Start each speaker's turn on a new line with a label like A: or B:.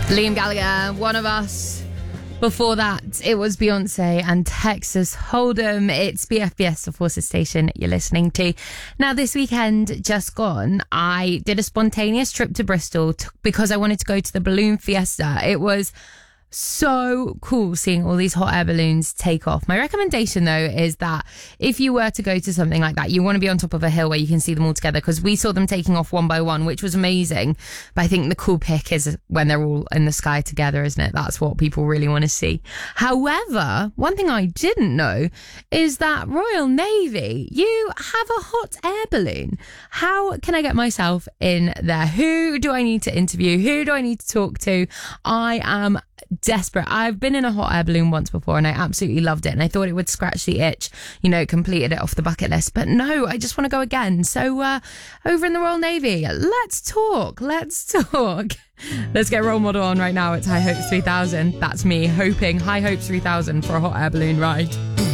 A: Liam Gallagher, One of Us. Before that, it was Beyonce and Texas Hold'em. It's BFBS, the Forces Station you're listening to. Now, this weekend just gone, I did a spontaneous trip to Bristol because I wanted to go to the Balloon Fiesta. It was so cool seeing all these hot air balloons take off. My recommendation, though, is that if you were to go to something like that, you want to be on top of a hill where you can see them all together, because we saw them taking off one by one, which was amazing. But I think the cool pick is when they're all in the sky together, isn't it? That's what people really want to see. However, one thing I didn't know is that Royal Navy, you have a hot air balloon. How can I get myself in there? Who do I need to interview? Who do I need to talk to? I am desperate. I've been in a hot air balloon once before and I absolutely loved it, and I thought it would scratch the itch, completed it off the bucket list, but no, I just want to go again. So over in the Royal Navy, let's talk. Let's get role model on right now. It's High Hopes 3000. That's me hoping High Hopes 3000 for a hot air balloon ride.